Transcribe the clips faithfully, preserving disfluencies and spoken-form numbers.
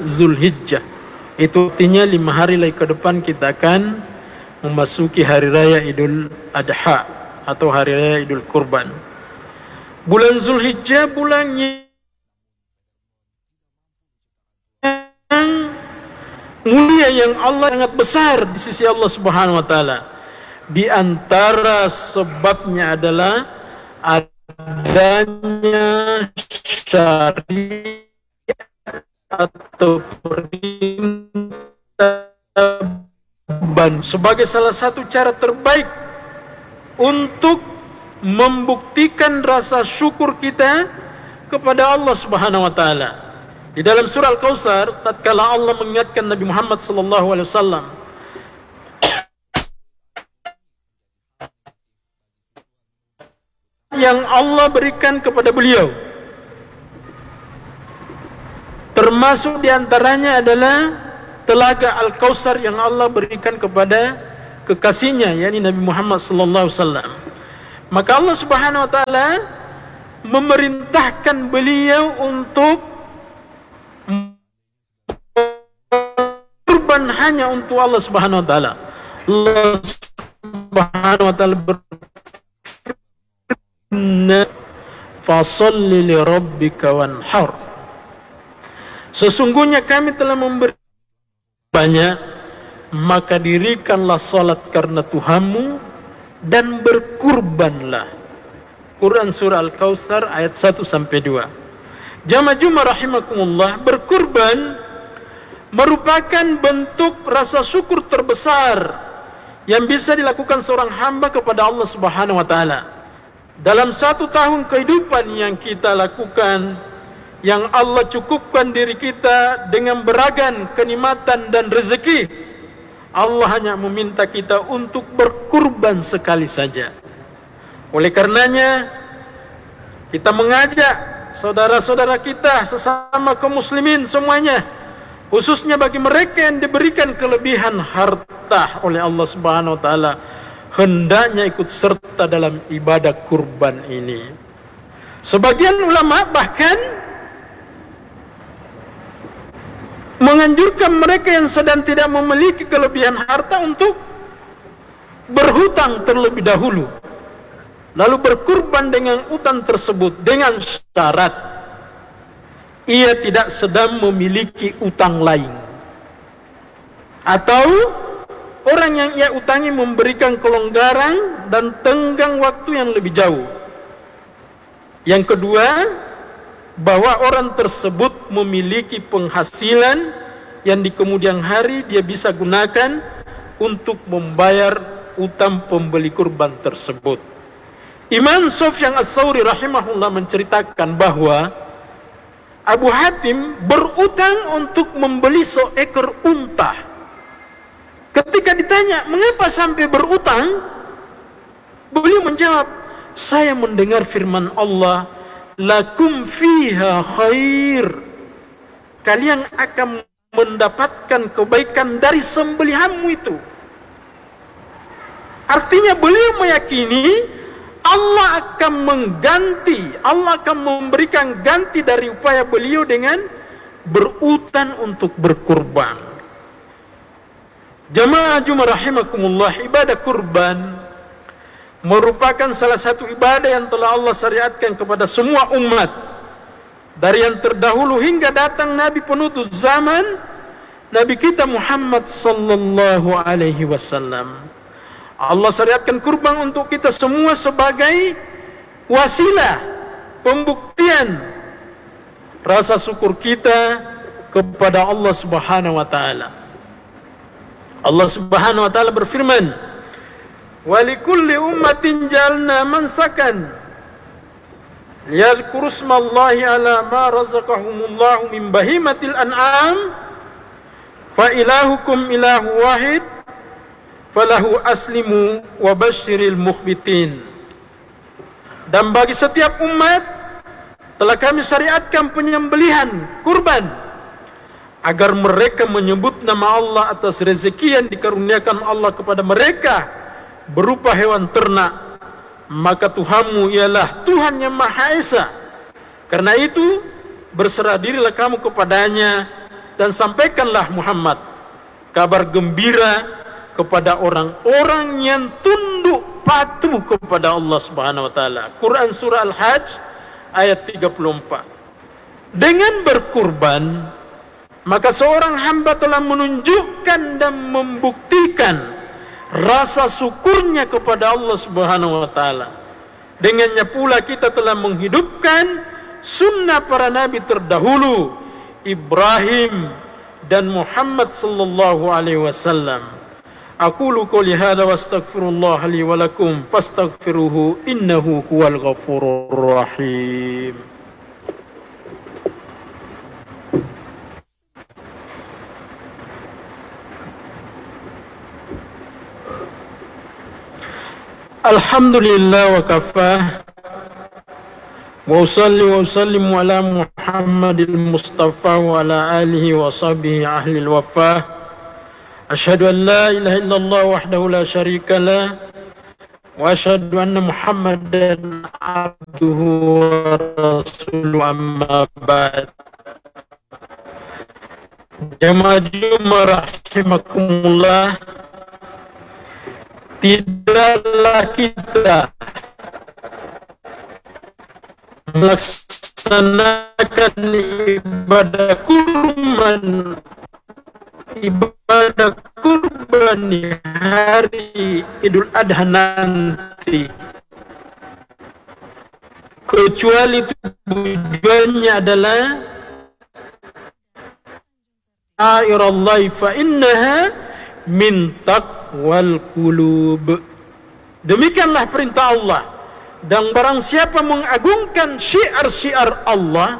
Zulhijjah. Itu artinya lima hari lagi ke depan kita akan memasuki hari raya Idul Adha atau hari raya Idul Kurban. Bulan Zulhijjah bulannya mulia yang Allah sangat besar di sisi Allah Subhanahu wa taala. Di antara sebabnya adalah adanya syariat atau perintah sebagai salah satu cara terbaik untuk membuktikan rasa syukur kita kepada Allah Subhanahu wa taala. Di dalam surah Al-Kautsar, tatkala Allah mengingatkan Nabi Muhammad sallallahu alaihi wasallam yang Allah berikan kepada beliau, termasuk diantaranya adalah telaga Al-Kautsar yang Allah berikan kepada kekasihnya, yakni Nabi Muhammad sallallahu alaihi wasallam. Maka Allah Subhanahu wa taala memerintahkan beliau untuk kurban hanya untuk Allah Subhanahu wa taala. Allah Subhanahu wa taala berfirman, "Fasholli li rabbika wanhar." Sesungguhnya kami telah memberi banyak, maka dirikanlah salat karena Tuhanmu dan berkurbanlah. Quran surah Al-Kautsar ayat satu sampai dua. Jamaah Jumat rahimakumullah, berkurban merupakan bentuk rasa syukur terbesar yang bisa dilakukan seorang hamba kepada Allah Subhanahu wa taala. Dalam satu tahun kehidupan yang kita lakukan, yang Allah cukupkan diri kita dengan beragam kenikmatan dan rezeki, Allah hanya meminta kita untuk berkurban sekali saja. Oleh karenanya, kita mengajak saudara-saudara kita sesama kaum muslimin semuanya, khususnya bagi mereka yang diberikan kelebihan harta oleh Allah Subhanahu wa taala, hendaknya ikut serta dalam ibadah kurban ini. Sebagian ulama bahkan menganjurkan mereka yang sedang tidak memiliki kelebihan harta untuk berhutang terlebih dahulu, lalu berkurban dengan utang tersebut dengan syarat ia tidak sedang memiliki utang lain, atau orang yang ia utangi memberikan kelonggaran dan tenggang waktu yang lebih jauh. Yang kedua, bahwa orang tersebut memiliki penghasilan yang di kemudian hari dia bisa gunakan untuk membayar utang pembeli kurban tersebut. Imam Sufyan Ats-Tsauri rahimahullah menceritakan bahwa Abu Hatim berutang untuk membeli seekor unta. Ketika ditanya, mengapa sampai berutang? Beliau menjawab, saya mendengar firman Allah, lakum fiha khair. Kalian akan mendapatkan kebaikan dari sembelihanmu itu. Artinya beliau meyakini Allah akan mengganti, Allah akan memberikan ganti dari upaya beliau dengan berutang untuk berkurban. Jamaah Jumat rahimakumullah, ibadah kurban merupakan salah satu ibadah yang telah Allah syariatkan kepada semua umat, dari yang terdahulu hingga datang Nabi penutup zaman, Nabi kita Muhammad sallallahu alaihi wasallam. Allah syariatkan kurban untuk kita semua sebagai wasilah pembuktian rasa syukur kita kepada Allah Subhanahu wa taala. Allah Subhanahu wa taala berfirman, "Wa likulli ummatin ja'alna mansakan liyadhkuru ismallahi ala ma razaqahumullahu min bahimatil an'am fa ilahukum ilahu wahid falahu aslimu wa basyiril mukhbitin." Dan bagi setiap umat telah kami syariatkan penyembelihan kurban agar mereka menyebut nama Allah atas rezeki yang dikaruniakan Allah kepada mereka berupa hewan ternak, maka Tuhanmu ialah Tuhan yang Maha Esa. Karena itu berserah dirilah kamu kepadanya dan sampaikanlah Muhammad kabar gembira kepada orang-orang yang tunduk patuh kepada Allah Subhanahu wa taala. Quran surah Al-Hajj ayat tiga puluh empat. Dengan berkurban, maka seorang hamba telah menunjukkan dan membuktikan rasa syukurnya kepada Allah Subhanahu wa taala. Dengannya pula kita telah menghidupkan sunnah para nabi terdahulu, Ibrahim dan Muhammad sallallahu alaihi wasallam. Aqulu qouli hadza wa astaghfirullah li wa lakum fastaghfiruhu innahu huwal ghafurur rahim. Alhamdulillah wa kafah wa usalli wa usallimu ala Muhammadil Mustafa wa ala alihi wa sahbihi ahlil wafah. Asyhadu an la ilaha illallah wahdahu la syarika lah wa asyhadu anna Muhammadan abduhu wa rasuluhu amma ba'd. Jamaah Jumat rahimakumullah, tidaklah kita melaksanakan ibadah kurban ibadah kurban di hari Idul Adha nanti kecuali tujuannya adalah airallahi fa innaha min taqwal qulub. Demikianlah perintah Allah. Dan barang siapa mengagungkan syiar-syiar Allah,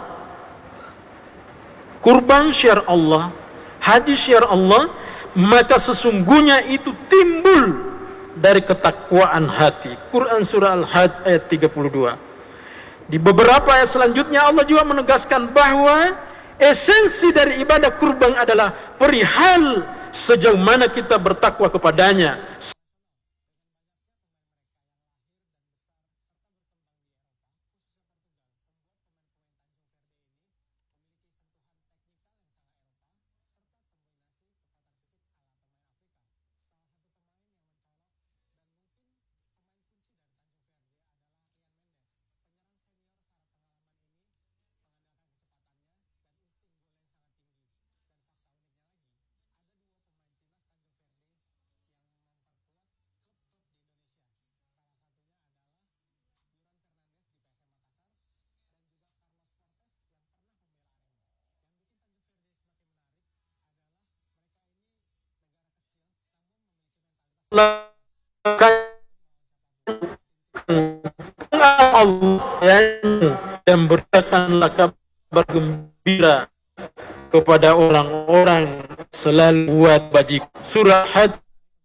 kurban syiar Allah, haji syiar Allah, maka sesungguhnya itu timbul dari ketakwaan hati. Quran surah Al-Hajj ayat tiga puluh dua. Di beberapa ayat selanjutnya Allah juga menegaskan bahwa esensi dari ibadah kurban adalah perihal sejauh mana kita bertakwa kepadanya. Allah yang berikanlah kabar gembira kepada orang-orang selalu buat bajik. Surah Hajj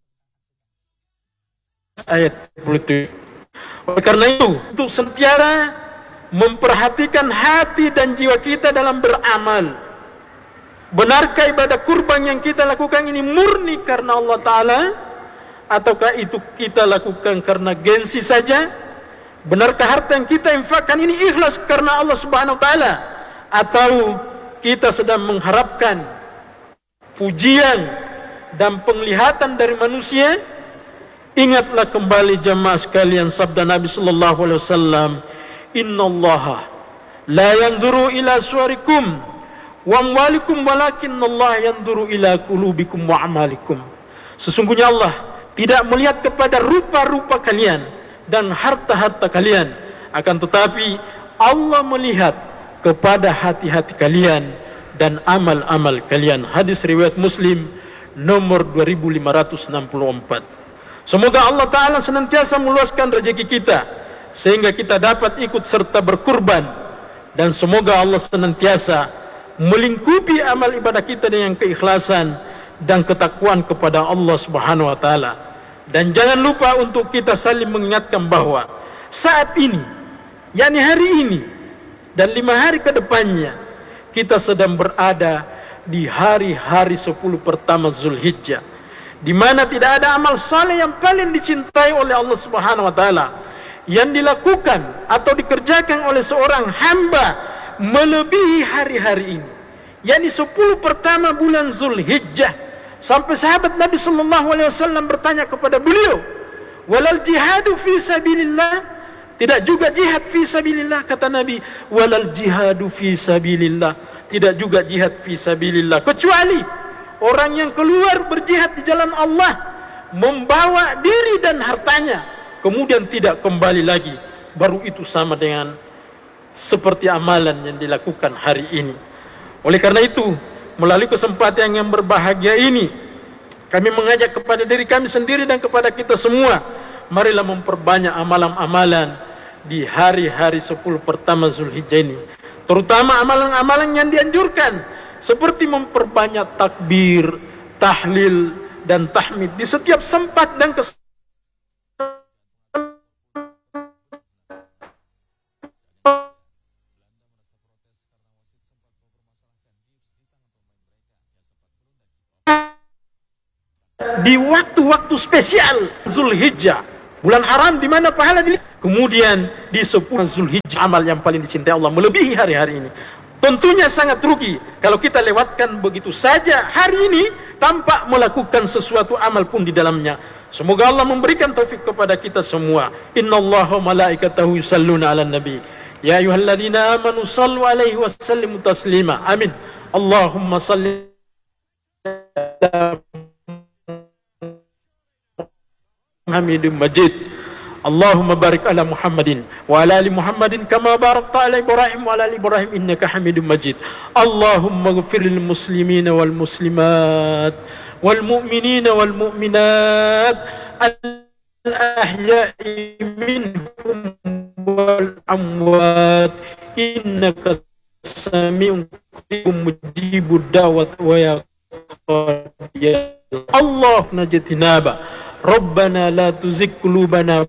ayat dua puluh tujuh. Oleh karena itu, untuk sentiasa memperhatikan hati dan jiwa kita dalam beramal. Benarkah ibadah kurban yang kita lakukan ini murni karena Allah Ta'ala, ataukah itu kita lakukan karena gengsi saja? Benarkah harta yang kita infakkan ini ikhlas karena Allah Subhanahu wa taala, atau kita sedang mengharapkan pujian dan penglihatan dari manusia? Ingatlah kembali jamaah sekalian sabda Nabi sallallahu alaihi wasallam, "Innallaha la yanzuru ila suwarikum wa amwalikum walakinallaha yanzuru ila qulubikum wa amalikum." Sesungguhnya Allah tidak melihat kepada rupa-rupa kalian dan harta-harta kalian, akan tetapi Allah melihat kepada hati-hati kalian dan amal-amal kalian. Hadis riwayat Muslim nomor dua ribu lima ratus enam puluh empat. Semoga Allah Ta'ala senantiasa meluaskan rezeki kita sehingga kita dapat ikut serta berkurban, dan semoga Allah senantiasa melingkupi amal ibadah kita dengan keikhlasan dan ketakwaan kepada Allah Subhanahu wa taala. Dan jangan lupa untuk kita saling mengingatkan bahwa saat ini, yakni hari ini dan lima hari ke depannya, kita sedang berada di hari-hari sepuluh pertama Zulhijjah, di mana tidak ada amal saleh yang paling dicintai oleh Allah Subhanahu wa taala yang dilakukan atau dikerjakan oleh seorang hamba melebihi hari-hari ini, yakni sepuluh pertama bulan Zulhijjah. Sampai sahabat Nabi sallallahu alaihi wasallam bertanya kepada beliau, walal jihadu fi sabilillah, tidak juga jihad fi sabilillah? Kata Nabi, walal jihadu fi sabilillah, tidak juga jihad fi sabilillah, kecuali orang yang keluar berjihad di jalan Allah, membawa diri dan hartanya, kemudian tidak kembali lagi, baru itu sama dengan seperti amalan yang dilakukan hari ini. Oleh karena itu, melalui kesempatan yang berbahagia ini, kami mengajak kepada diri kami sendiri dan kepada kita semua, marilah memperbanyak amalan-amalan di hari-hari sepuluh pertama Zulhijjah ini, terutama amalan-amalan yang dianjurkan, seperti memperbanyak takbir, tahlil, dan tahmid di setiap sempat dan kesempatan. Di waktu-waktu spesial Zulhijjah, bulan haram di mana pahala dilihat. Kemudian di sepuluh Zulhijjah, amal yang paling dicintai Allah melebihi hari-hari ini. Tentunya sangat rugi kalau kita lewatkan begitu saja hari ini tanpa melakukan sesuatu amal pun di dalamnya. Semoga Allah memberikan taufik kepada kita semua. Innallaha wa malaikatahu yusalluna 'alan nabi. Ya ayyuhalladzina amanu shallu 'alaihi wa sallimu taslima. Amin. Allahumma shalli Hamidum Majid. Allahumma barik ala Muhammadin wa ala ali Muhammadin kama barakta ala Ibrahim wa ala ali Ibrahim innaka Hamidum Majid. Allahumma ighfir lil muslimina wal muslimat wal mu'minina wal mu'minat al ahya'i minhum wal amwat innaka sami'un qaribun mujibud da'wat wa ya Allah najatinaba Rabbana la tuzigh qulubana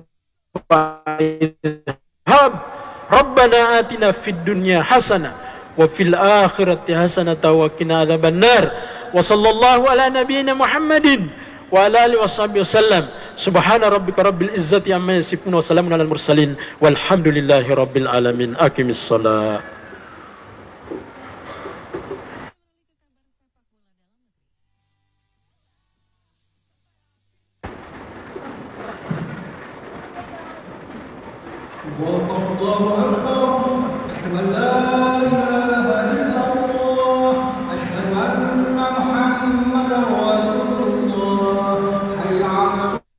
ba'da Rabbana atina fid dunya hasanah wa fil akhirati hasanah wa qina adzabannar wa sallallahu ala nabiyyina Muhammadin wa ala alihi washabihi wasallam. Subhana rabbika rabbil izzati amma yasifun wa salamun alal mursalin walhamdulillahi rabbil alamin. Aqimis shalah. Allahu